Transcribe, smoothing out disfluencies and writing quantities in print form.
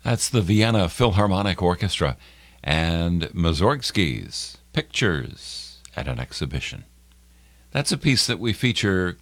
That's the Vienna Philharmonic Orchestra and Mussorgsky's Pictures at an Exhibition. That's a piece that we feature